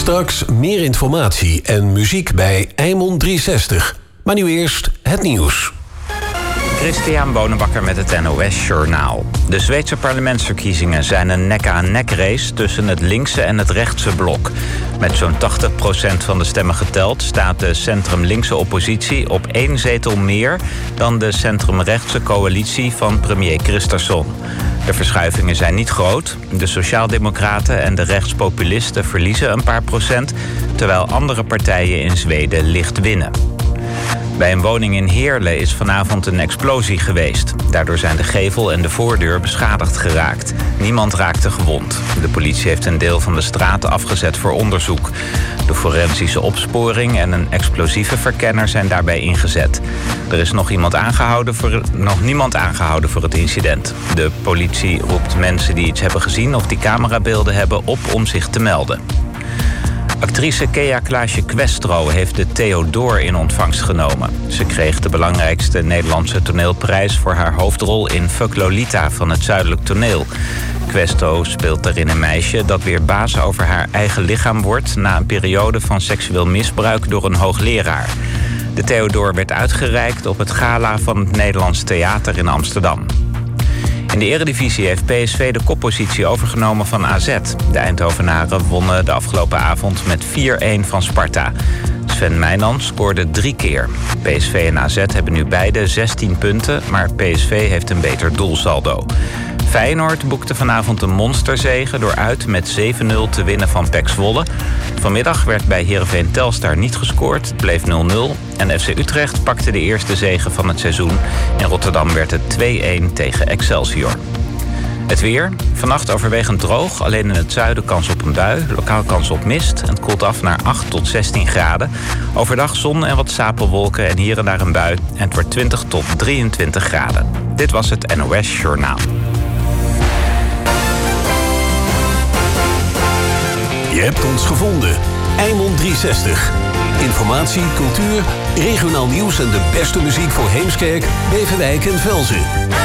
Straks meer informatie en muziek bij Eimond 360. Maar nu eerst het nieuws. Christian Bonenbakker met het NOS Journaal. De Zweedse parlementsverkiezingen zijn een nek-aan-nek race tussen het linkse en het rechtse blok. Met zo'n 80% van de stemmen geteld staat de centrum-linkse oppositie op 1 zetel meer dan de centrum-rechtse coalitie van premier Kristersson. De verschuivingen zijn niet groot. De sociaaldemocraten en de rechtspopulisten verliezen een paar procent, terwijl andere partijen in Zweden licht winnen. Bij een woning in Heerlen is vanavond een explosie geweest. Daardoor zijn de gevel en de voordeur beschadigd geraakt. Niemand raakte gewond. De politie heeft een deel van de straat afgezet voor onderzoek. De forensische opsporing en een explosieve verkenner zijn daarbij ingezet. Er is nog niemand aangehouden voor het incident. De politie roept mensen die iets hebben gezien of die camerabeelden hebben op om zich te melden. Actrice Kea Klaasje-Questro heeft de Theodor in ontvangst genomen. Ze kreeg de belangrijkste Nederlandse toneelprijs voor haar hoofdrol in Fuck Lolita van het Zuidelijk Toneel. Questro speelt daarin een meisje dat weer baas over haar eigen lichaam wordt na een periode van seksueel misbruik door een hoogleraar. De Theodor werd uitgereikt op het gala van het Nederlands Theater in Amsterdam. In de Eredivisie heeft PSV de koppositie overgenomen van AZ. De Eindhovenaren wonnen de afgelopen avond met 4-1 van Sparta. Sven Meijnans scoorde 3 keer. PSV en AZ hebben nu beide 16 punten, maar PSV heeft een beter doelsaldo. Feyenoord boekte vanavond een monsterzege door uit met 7-0 te winnen van PEC Zwolle. Vanmiddag werd bij Heerenveen Telstar niet gescoord, het bleef 0-0. En FC Utrecht pakte de eerste zege van het seizoen. In Rotterdam werd het 2-1 tegen Excelsior. Het weer. Vannacht overwegend droog. Alleen in het zuiden kans op een bui. Lokaal kans op mist. En het koelt af naar 8 tot 16 graden. Overdag zon en wat stapelwolken en hier en daar een bui. En het wordt 20 tot 23 graden. Dit was het NOS Journaal. Je hebt ons gevonden. Eimond 360. Informatie, cultuur, regionaal nieuws en de beste muziek voor Heemskerk, Beverwijk en Velzen.